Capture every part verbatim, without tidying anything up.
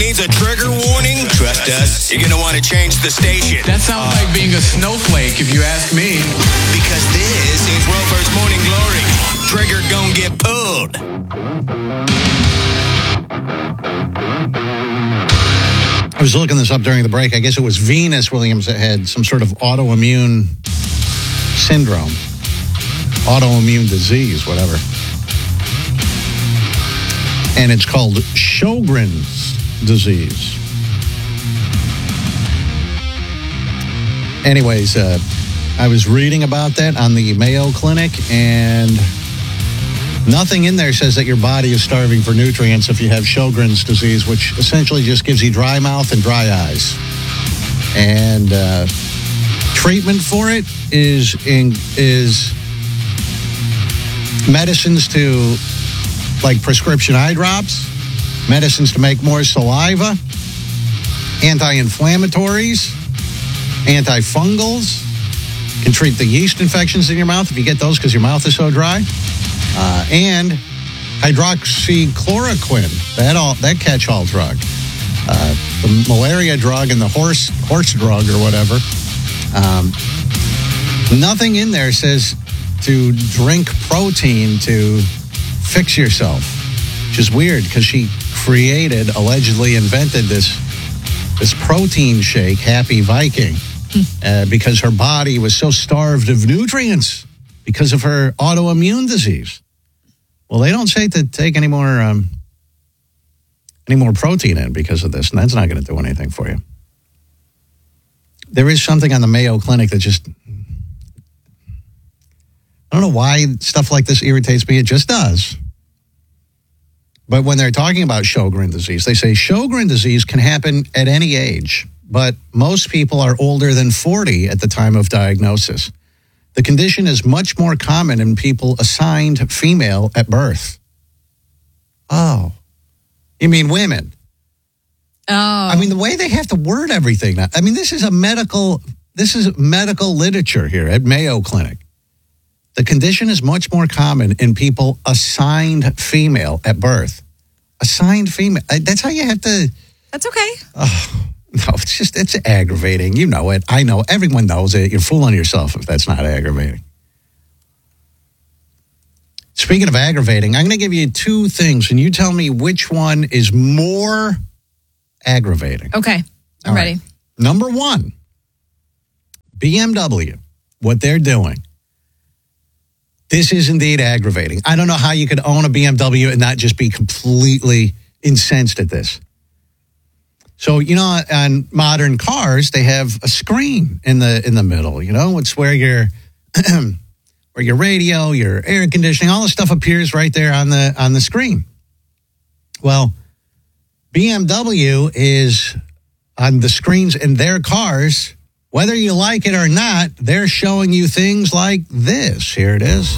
needs a trigger warning? Trust us, you're going to want to change the station. That sounds like being a snowflake, if you ask me. Because this is Rover's Morning Glory. Trigger gon' get pulled. I was looking this up during the break. I guess it was Venus Williams that had some sort of autoimmune syndrome. Autoimmune disease, whatever. And it's called Sjogren's disease. Anyways, uh, I was reading about that on the Mayo Clinic, and nothing in there says that your body is starving for nutrients if you have Sjogren's disease, which essentially just gives you dry mouth and dry eyes. And uh, treatment for it is in, is medicines to, like prescription eye drops, medicines to make more saliva, anti-inflammatories, antifungals, can treat the yeast infections in your mouth if you get those because your mouth is so dry, uh, and hydroxychloroquine, that all that catch-all drug, uh, the malaria drug and the horse horse drug or whatever. Um, nothing in there says to drink protein to fix yourself, which is weird because she created, allegedly invented this this protein shake, Happy Viking, uh, because her body was so starved of nutrients because of her autoimmune disease. Well, they don't say to take any more um, any more protein in because of this, and that's not going to do anything for you. There is something on the Mayo Clinic that just, I don't know why stuff like this irritates me. It just does. But when they're talking about Sjogren's disease, they say Sjogren's disease can happen at any age, but most people are older than forty at the time of diagnosis. The condition is much more common in people assigned female at birth. Oh, you mean women? Oh. I mean, the way they have to word everything now. I mean, this is a medical, this is medical literature here at Mayo Clinic. The condition is much more common in people assigned female at birth. Assigned female. That's how you have to. That's okay. Oh, no, it's just, it's aggravating. You know it. I know. Everyone knows it. You're fooling yourself if that's not aggravating. Speaking of aggravating, I'm going to give you two things, and you tell me which one is more aggravating. Okay. I'm All ready. Right. Number one, B M W, what they're doing. This is indeed aggravating. I don't know how you could own a B M W and not just be completely incensed at this. So, you know, on modern cars, they have a screen in the in the middle, you know? It's where your where your radio, your air conditioning, all the stuff appears right there on the on the screen. Well, B M W is on the screens in their cars. Whether you like it or not, they're showing you things like this. Here it is.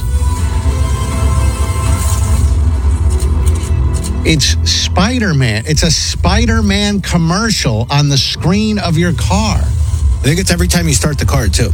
It's Spider-Man. It's a Spider-Man commercial on the screen of your car. I think it's every time you start the car, too.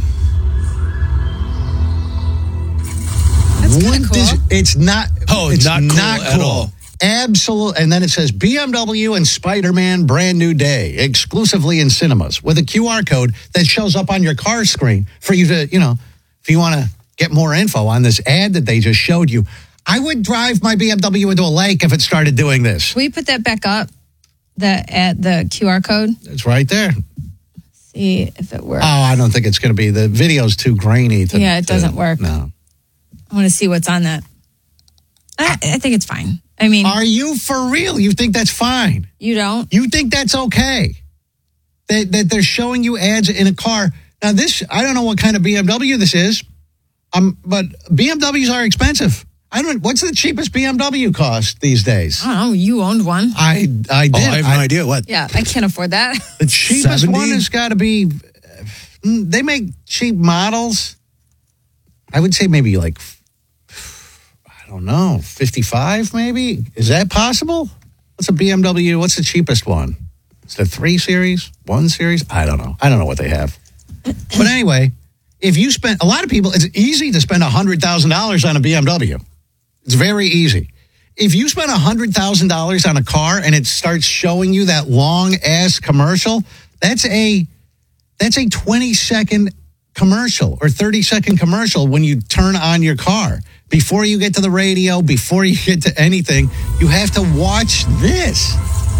That's kind of cool. This, it's not. Oh, it's not cool not at cool. all. Absolutely. And then it says B M W and Spider-Man Brand New Day, exclusively in cinemas, with a Q R code that shows up on your car screen for you to, you know, if you want to get more info on this ad that they just showed you. I would drive my B M W into a lake if it started doing this. Will you put that back up, the at the Q R code? It's right there. See if it works. Oh, I don't think it's going to be. The video's too grainy. To, yeah, it to, doesn't work. No. I want to see what's on that. I, I think it's fine. I mean, are you for real? You think that's fine? You don't? You think that's okay? That, that they're showing you ads in a car. Now, this, I don't know what kind of B M W this is, um, but B M Ws are expensive. I don't. What's the cheapest B M W cost these days? I don't know. You owned one. I I did. Oh, I have no I, idea what. Yeah, I can't afford that. The cheapest seventy? one has got to be. They make cheap models. I would say maybe like, I don't know, fifty-five maybe? Is that possible? What's a B M W? What's the cheapest one? Is it a three series? One series? I don't know. I don't know what they have. But anyway, if you spend, a lot of people, it's easy to spend one hundred thousand dollars on a B M W. It's very easy. if you spend one hundred thousand dollars on a car and it starts showing you that long-ass commercial, that's a that's a twenty-second commercial or thirty-second commercial when you turn on your car. Before you get to the radio, before you get to anything, you have to watch this.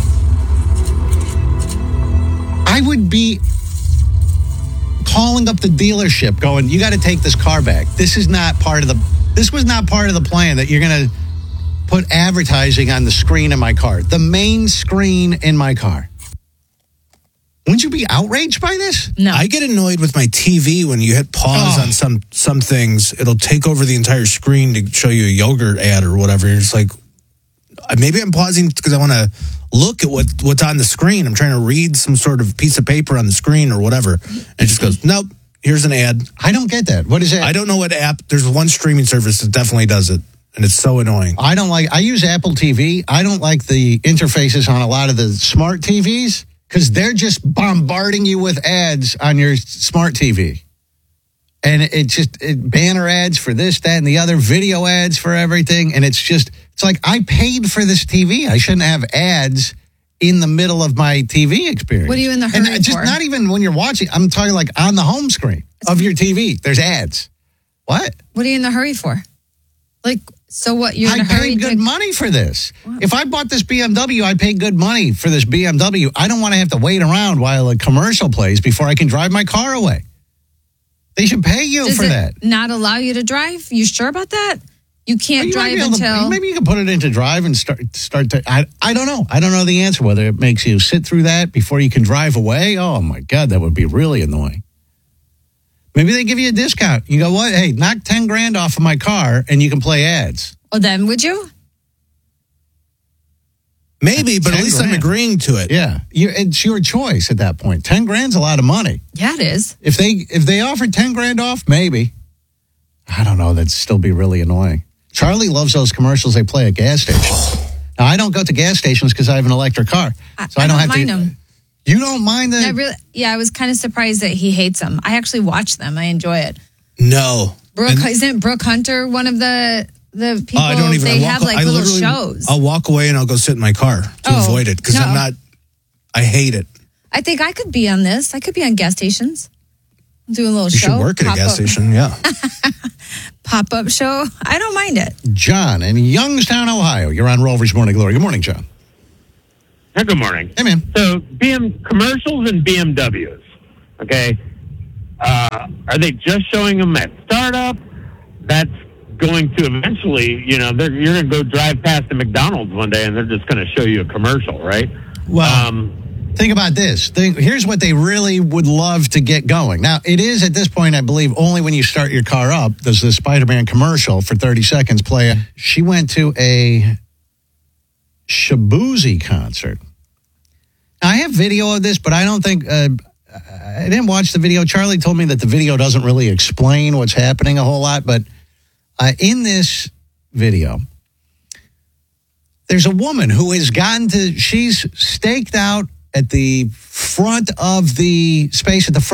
I would be calling up the dealership going, you got to take this car back. This is not part of the, this was not part of the plan that you're going to put advertising on the screen in my car, the main screen in my car. Wouldn't you be outraged by this? No. I get annoyed with my T V when you hit pause Oh. on some some things. It'll take over the entire screen to show you a yogurt ad or whatever. It's like, uh, maybe I'm pausing because I want to look at what, what's on the screen. I'm trying to read some sort of piece of paper on the screen or whatever. And it just goes, nope, here's an ad. I don't get that. What is that? I don't know what app. There's one streaming service that definitely does it. And it's so annoying. I don't like, I use Apple T V. I don't like the interfaces on a lot of the smart T Vs because they're just bombarding you with ads on your smart T V. And it just, it, banner ads for this, that, and the other, video ads for everything. And it's just, it's like, I paid for this T V. I shouldn't have ads in the middle of my T V experience. What are you in the And hurry just for? not even when you're watching, I'm talking like on the home screen of your T V. There's ads. What? What are you in the hurry for? Like, so what? You're in I a hurry paid good to... money for this. If I bought this B M W, I paid good money for this B M W. I don't want to have to wait around while a commercial plays before I can drive my car away. They should pay you Does for it that. not allow you to drive? You sure about that? You can't You might drive be able to- until... maybe you can put it into drive and start start to. I, I don't know. I don't know the answer whether it makes you sit through that before you can drive away. Oh my God, that would be really annoying. Maybe they give you a discount. You go, what? Hey, knock ten grand off of my car and you can play ads. Oh, then would you? Maybe, but at ten least grand. I'm agreeing to it. Yeah, you, it's your choice at that point. Ten grand's a lot of money. Yeah, it is. If they if they offered ten grand off, maybe. I don't know. That'd still be really annoying. Charlie loves those commercials they play at gas stations. Now I don't go to gas stations because I have an electric car, so I, I don't, don't have mind to. them. You don't mind the? I really, yeah, I was kind of surprised that he hates them. I actually watch them. I enjoy it. No. Brooke, And- isn't Brooke Hunter one of the the people? Oh, I don't even. they I walk, have like I little literally- shows. I'll walk away and I'll go sit in my car to Oh, avoid it because no. I'm not. I hate it. I think I could be on this. I could be on gas stations, doing a little You show. should work at a gas pop-up- station. Yeah. Pop up show. I don't mind it. John in Youngstown, Ohio. You're on Rover's Morning Glory. Good morning, John. Hey, good morning. Hey, man. So, B M commercials and B M Ws, okay? Uh, are they just showing them at startup? That's going to eventually, you know, they're, you're going to go drive past the McDonald's one day and they're just going to show you a commercial, right? Well, Um, think about this. Think, here's what they really would love to get going. Now, it is at this point, I believe, only when you start your car up does the Spider-Man commercial for thirty seconds play. She went to a Shabuzi concert. Now, I have video of this, but I don't think uh, I didn't watch the video. Charlie told me that the video doesn't really explain what's happening a whole lot, but uh, in this video, there's a woman who has gotten to, she's staked out at the front of the space at the front.